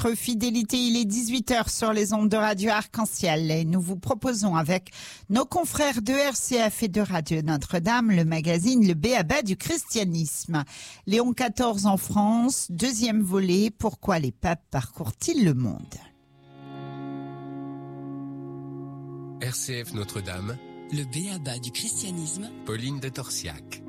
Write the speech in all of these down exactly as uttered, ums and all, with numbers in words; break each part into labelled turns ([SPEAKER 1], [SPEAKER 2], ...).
[SPEAKER 1] Fidélité, il est dix-huit heures sur les ondes de Radio Arc-en-Ciel et nous vous proposons avec nos confrères de R C F et de Radio Notre-Dame le magazine Le B.A.-ba du christianisme. Léon quatorze en France, deuxième volet, pourquoi les papes parcourent-ils le monde?
[SPEAKER 2] R C F Notre-Dame,
[SPEAKER 3] le B.A.-ba du christianisme,
[SPEAKER 2] Pauline de Torsiac.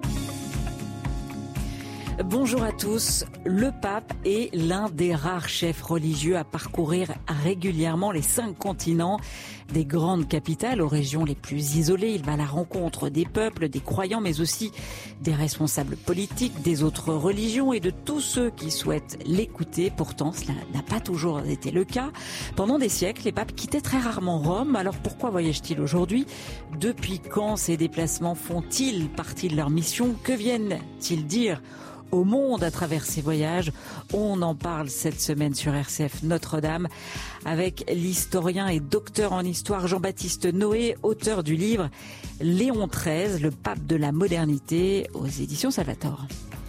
[SPEAKER 4] Bonjour à tous. Le pape est l'un des rares chefs religieux à parcourir régulièrement les cinq continents, des grandes capitales aux régions les plus isolées. Il va à la rencontre des peuples, des croyants, mais aussi des responsables politiques, des autres religions et de tous ceux qui souhaitent l'écouter. Pourtant, cela n'a pas toujours été le cas. Pendant des siècles, les papes quittaient très rarement Rome. Alors pourquoi voyagent-ils aujourd'hui? Depuis quand ces déplacements font-ils partie de leur mission? Que viennent-ils dire au monde à travers ces voyages? On en parle cette semaine sur R C F Notre-Dame avec l'historien et docteur en histoire Jean-Baptiste Noé, auteur du livre Léon treize, le pape de la modernité, aux éditions Salvator.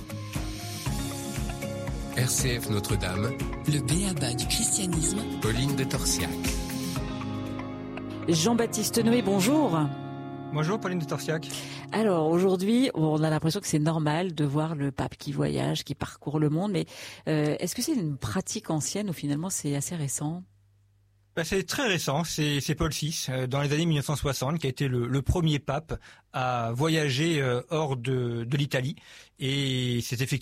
[SPEAKER 2] R C F Notre-Dame,
[SPEAKER 3] le B.A.-ba du christianisme,
[SPEAKER 2] Pauline de Torsiac.
[SPEAKER 4] Jean-Baptiste Noé, bonjour.
[SPEAKER 5] Bonjour Pauline de Torsiac.
[SPEAKER 4] Alors aujourd'hui, on a l'impression que c'est normal de voir le pape qui voyage, qui parcourt le monde, mais euh, est-ce que c'est une pratique ancienne ou finalement c'est assez récent?
[SPEAKER 5] Ben, c'est très récent, c'est, c'est Paul six, euh, dans les années mille neuf cent soixante, qui a été le, le premier pape à voyager euh, hors de, de l'Italie. Et c'est effectivement